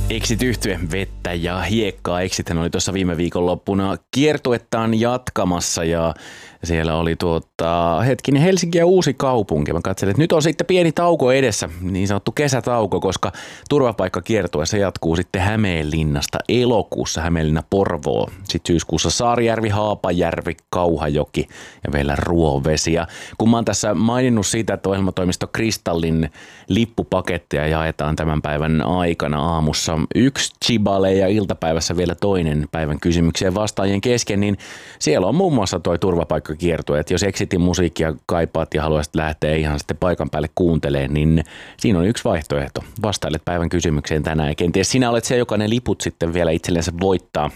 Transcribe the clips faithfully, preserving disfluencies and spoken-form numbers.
Exit-yhtye Vettä ja hiekkaa. Exithän oli tuossa viime viikonloppuna kiertuettaan jatkamassa ja siellä oli tuota, hetkinen Helsinki ja Uusi kaupunki. Mä katselin, että nyt on sitten pieni tauko edessä, niin sanottu kesätauko, koska turvapaikkakiertueessa jatkuu sitten Hämeenlinnasta elokuussa Hämeenlinna Porvoo. Sitten syyskuussa Saarijärvi, Haapajärvi, Kauhajoki ja vielä Ruovesi. Ja kun mä oon tässä maininnut siitä, että ohjelmatoimisto Kristallin lippupaketteja jaetaan tämän päivän aikana aamussa yksi chibale ja iltapäivässä vielä toinen päivän kysymykseen vastaajien kesken, niin siellä on muun muassa toi turvapaikkakiertue, että jos Exitin musiikkia kaipaat ja haluaisit lähteä ihan sitten paikan päälle kuuntelemaan, niin siinä on yksi vaihtoehto. Vastailet päivän kysymykseen tänään ja kenties sinä olet se, joka ne liput sitten vielä itsellensä voittaa.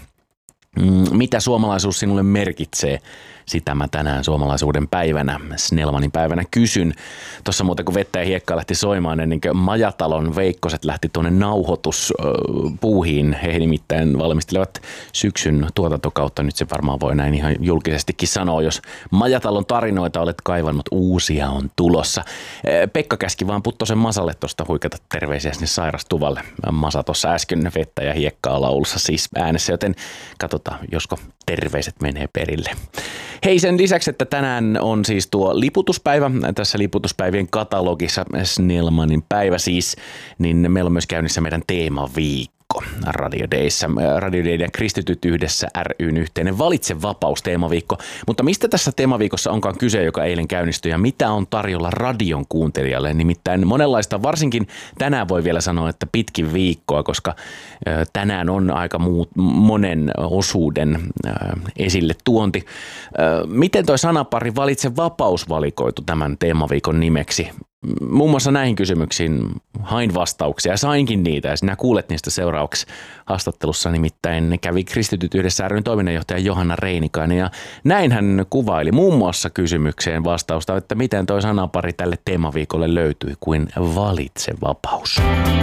Mitä suomalaisuus sinulle merkitsee? Sitä mä tänään suomalaisuuden päivänä, Snellmanin päivänä kysyn. Tuossa muuten kun Vettä ja hiekkaa lähti soimaan, niin Majatalon Veikkoset lähti tuonne nauhoituspuuhiin. He nimittäin valmistelevat syksyn tuotantokautta. Nyt se varmaan voi näin ihan julkisestikin sanoa, jos Majatalon tarinoita olet kaivannut, uusia on tulossa. Pekka käski vaan Puttosen Masalle tuosta huikata terveisiä sinne sairastuvalle. Masa tuossa äsken Vettä ja hiekkaa laulussa siis äänessä, joten katsotaan, josko terveiset menee perille. Hei, sen lisäksi, että tänään on siis tuo liputuspäivä, tässä liputuspäivien katalogissa Snellmanin päivä siis, niin meillä on myös käynnissä meidän teemaviikko Radio Dayssä. Radio Day ja Kristityt yhdessä ry:n yhteinen Valitse vapaus -teemaviikko. Mutta mistä tässä teemaviikossa onkaan kyse, joka eilen käynnistyi ja mitä on tarjolla radion kuuntelijalle? Nimittäin monenlaista, varsinkin tänään voi vielä sanoa, että pitkin viikkoa, koska tänään on aika muut, monen osuuden esille tuonti. Miten toi sanapari Valitse vapaus valikoitu tämän teemaviikon nimeksi? Muun muassa näihin kysymyksiin hain vastauksia ja sainkin niitä ja sinä kuulet niistä seuraavaksi haastattelussa. Nimittäin kävi Kristityt yhdessä ry:n toiminnanjohtaja Johanna Reinikainen ja näin hän kuvaili muun muassa kysymykseen vastausta, että miten toi sanapari tälle teemaviikolle löytyi kuin Valitse vapaus.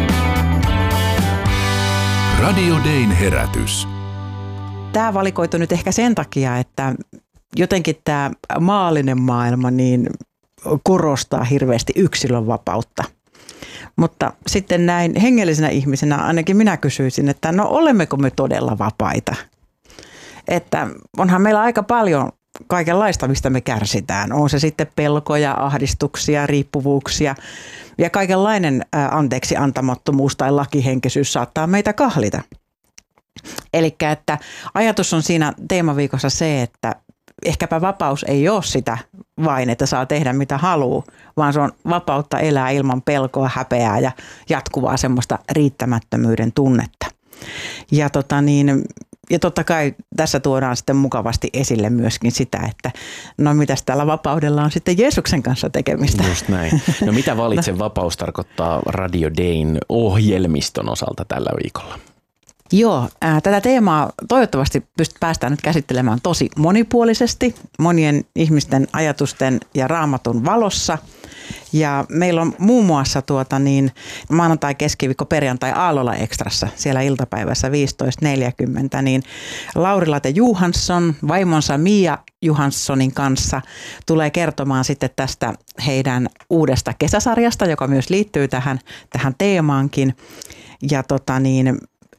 Radio Dayn herätys. Tämä valikoitu nyt ehkä sen takia, että jotenkin tämä maallinen maailma niin korostaa hirveästi yksilön vapautta. Mutta sitten näin hengellisenä ihmisenä ainakin minä kysyisin, että no olemmeko me todella vapaita? Että onhan meillä aika paljon kaikenlaista, mistä me kärsitään. On se sitten pelkoja, ahdistuksia, riippuvuuksia ja kaikenlainen anteeksi antamattomuus tai lakihenkisyys saattaa meitä kahlita. Eli että ajatus on siinä teemaviikossa se, että ehkäpä vapaus ei ole sitä vain, että saa tehdä mitä haluaa, vaan se on vapautta elää ilman pelkoa, häpeää ja jatkuvaa semmoista riittämättömyyden tunnetta. Ja, tota niin, ja totta kai tässä tuodaan sitten mukavasti esille myöskin sitä, että no mitäs tällä vapaudella on sitten Jeesuksen kanssa tekemistä. Just näin. No mitä Valitse vapaus tarkoittaa Radio Dayn ohjelmiston osalta tällä viikolla? Joo, ää, tätä teemaa toivottavasti pyst- päästään nyt käsittelemään tosi monipuolisesti, monien ihmisten ajatusten ja raamatun valossa. Ja meillä on muun muassa tuota niin, maanantai, keskiviikko, perjantai Aallola Extrassa siellä iltapäivässä viisitoista neljäkymmentä, niin Lauri-Laate Johansson vaimonsa Mia Johanssonin kanssa tulee kertomaan sitten tästä heidän uudesta kesäsarjasta, joka myös liittyy tähän, tähän teemaankin. Ja tota niin,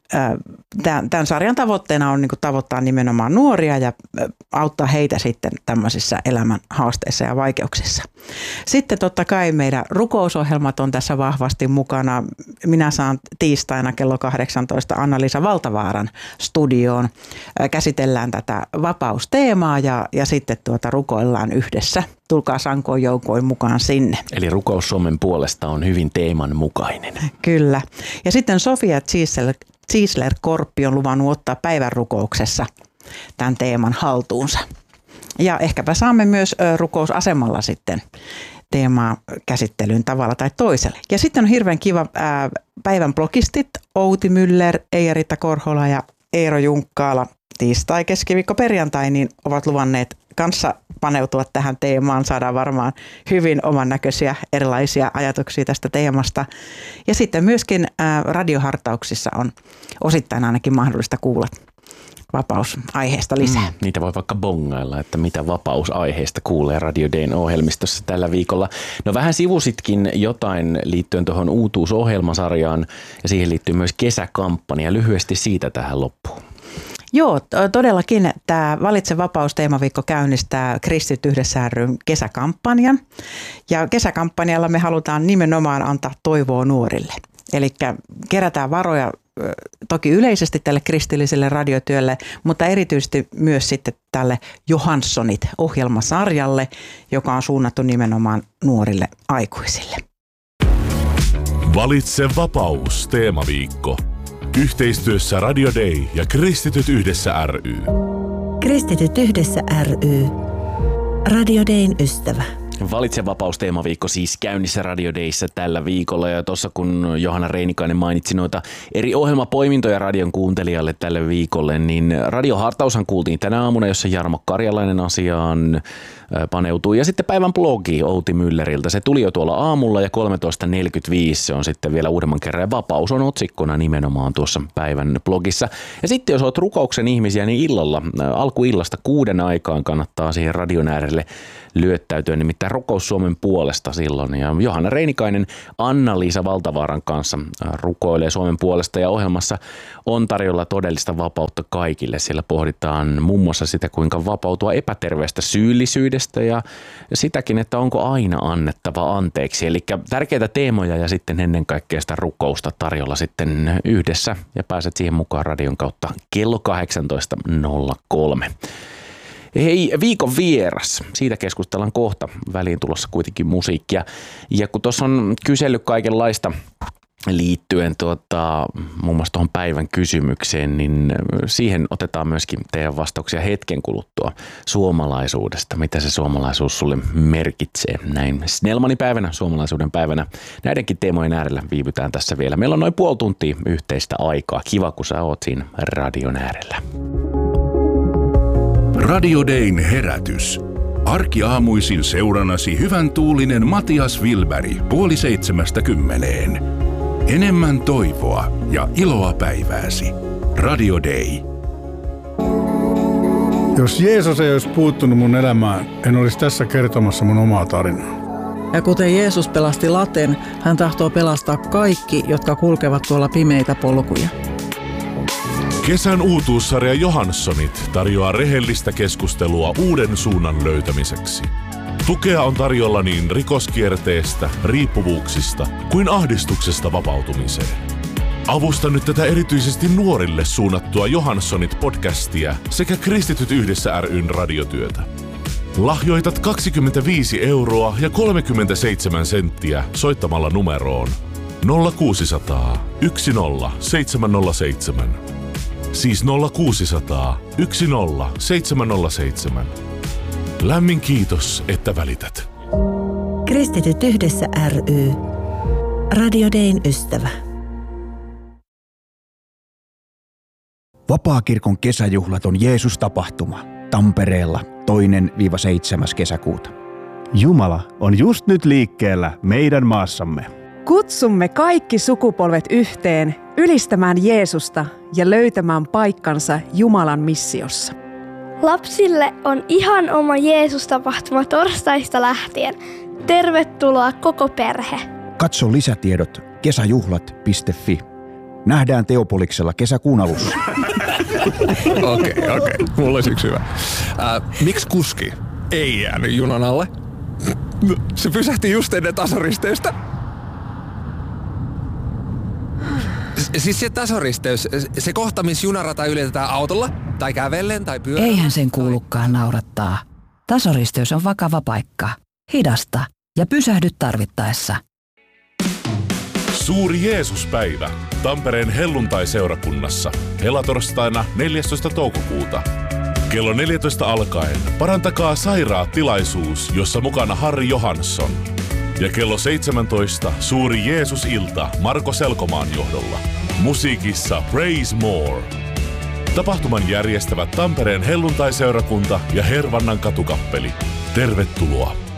tämän sarjan tavoitteena on tavoittaa nimenomaan nuoria ja auttaa heitä sitten tämmöisissä elämän haasteissa ja vaikeuksissa. Sitten totta kai meidän rukousohjelmat on tässä vahvasti mukana. Minä saan tiistaina kello kahdeksantoista Anna-Liisa Valtavaaran studioon. Käsitellään tätä vapausteemaa ja, ja sitten tuota rukoillaan yhdessä. Tulkaa sankoin joukoin mukaan sinne. Eli rukous Suomen puolesta on hyvin teeman mukainen. Kyllä. Ja sitten Sofia Ziesler-Korppi on luvannut ottaa päivän rukouksessa tämän teeman haltuunsa. Ja ehkäpä saamme myös rukousasemalla sitten teemaa käsittelyyn tavalla tai toisella. Ja sitten on hirveän kiva ää, päivän blogistit Outi Müller, Eija-Riitta Korhola ja Eero Junkkaala tiistai, keskiviikko, perjantai niin ovat luvanneet kanssa paneutua tähän teemaan. Saadaan varmaan hyvin oman näköisiä erilaisia ajatuksia tästä teemasta. Ja sitten myöskin ää, radiohartauksissa on osittain ainakin mahdollista kuulla vapausaiheesta lisää. Mm, niitä voi vaikka bongailla, että mitä vapausaiheesta kuulee Radio Dayn ohjelmistossa tällä viikolla. No vähän sivusitkin jotain liittyen tuohon uutuusohjelmasarjaan ja siihen liittyy myös kesäkampanja. Lyhyesti siitä tähän loppuun. Joo, todellakin tämä Valitse vapaus -teemaviikko käynnistää Kristityt yhdessä ry:n kesäkampanjan. Ja kesäkampanjalla me halutaan nimenomaan antaa toivoa nuorille. Eli kerätään varoja toki yleisesti tälle kristilliselle radiotyölle, mutta erityisesti myös sitten tälle Johanssonit-ohjelmasarjalle, joka on suunnattu nimenomaan nuorille aikuisille. Valitse vapaus -teemaviikko. Yhteistyössä Radio Day ja Kristityt yhdessä ry. Kristityt yhdessä ry. Radio Dayn ystävä. Valitse vapaus -teemaviikko siis käynnissä Radio Dayssä tällä viikolla, ja tuossa kun Johanna Reinikainen mainitsi noita eri ohjelmapoimintoja radion kuuntelijalle tälle viikolle, niin radiohartaushan kuultiin tänä aamuna, jossa Jarmo Karjalainen asiaan paneutui, ja sitten päivän blogi Outi Mülleriltä. Se tuli jo tuolla aamulla ja kolmetoista neljäkymmentäviisi se on sitten vielä uudemman kerran, ja vapaus on otsikkona nimenomaan tuossa päivän blogissa. Ja sitten jos olet rukouksen ihmisiä, niin illalla, alkuillasta kuuden aikaan kannattaa siihen radion äärelle lyöttäytyä, nimittäin Rukous Suomen puolesta silloin. Ja Johanna Reinikainen Anna-Liisa Valtavaaran kanssa rukoilee Suomen puolesta, ja ohjelmassa on tarjolla todellista vapautta kaikille. Siellä pohditaan muun muassa sitä, kuinka vapautua epäterveestä syyllisyydestä ja sitäkin, että onko aina annettava anteeksi. Eli tärkeitä teemoja ja sitten ennen kaikkea sitä rukousta tarjolla sitten yhdessä, ja pääset siihen mukaan radion kautta kello kahdeksantoista nolla kolme. Hei, viikon vieras. Siitä keskustellaan kohta. Väliin tulossa kuitenkin musiikkia. Ja kun tuossa on kysellyt kaikenlaista liittyen tuota, muun muassa tuohon päivän kysymykseen, niin siihen otetaan myöskin teidän vastauksia hetken kuluttua suomalaisuudesta. Mitä se suomalaisuus sulle merkitsee näin Snellmani-päivänä, suomalaisuuden päivänä. Näidenkin teemojen äärellä viivytään tässä vielä. Meillä on noin puoli tuntia yhteistä aikaa. Kiva, kun sä oot siinä radion äärellä. Radio Dayn herätys. Arkiaamuisin seurannasi hyvän tuulinen Matias Wilberg puoli seitsemästä kymmeneen. Enemmän toivoa ja iloa päivääsi. Radio Day. Jos Jeesus ei olisi puuttunut mun elämään, en olisi tässä kertomassa mun omaa tarinaa. Ja kuten Jeesus pelasti Laten, hän tahtoo pelastaa kaikki, jotka kulkevat tuolla pimeitä polkuja. Kesän uutuussarja Johanssonit tarjoaa rehellistä keskustelua uuden suunnan löytämiseksi. Tukea on tarjolla niin rikoskierteestä, riippuvuuksista kuin ahdistuksesta vapautumiseen. Avusta nyt tätä erityisesti nuorille suunnattua Johanssonit-podcastia sekä Kristityt yhdessä ry:n radiotyötä. Lahjoitat kaksikymmentäviisi euroa ja kolmekymmentäseitsemän senttiä soittamalla numeroon nolla kuusisataa yksi nolla seitsemän nolla seitsemän. Siis nolla kuusisataa yksi nolla seitsemän nolla seitsemän. Lämmin kiitos, että välität. Kristityt yhdessä ry. Radio Dayn ystävä. Vapaakirkon kesäjuhlat on Jeesus-tapahtuma Tampereella toinen seitsemäs kesäkuuta. Jumala on just nyt liikkeellä meidän maassamme. Kutsumme kaikki sukupolvet yhteen ylistämään Jeesusta ja löytämään paikkansa Jumalan missiossa. Lapsille on ihan oma Jeesus-tapahtuma torstaista lähtien. Tervetuloa koko perhe. Katso lisätiedot kesäjuhlat piste fi. Nähdään Teopoliksella kesäkuun alussa. Okei, okei. Okay, okay. Mulla olisi yksi hyvä. Äh, miksi kuski ei jäänyt junan alle? Se pysähti just ennen tasoristeystä. Siis se tasoristeys, se kohta, missä junarata ylitetään autolla, tai kävellen, tai pyörällä. Eihän sen kuulukaan naurattaa. Tasoristeys on vakava paikka. Hidasta ja pysähdy tarvittaessa. Suuri Jeesuspäivä Tampereen helluntai-seurakunnassa helatorstaina neljästoista toukokuuta. Kello neljätoista alkaen parantakaa sairaat tilaisuus, jossa mukana Harri Johansson. Ja kello seitsemäntoista suuri Jeesus-ilta Marko Selkomaan johdolla. Musiikissa Praise More. Tapahtuman järjestävät Tampereen helluntai-seurakunta ja Hervannan katukappeli. Tervetuloa!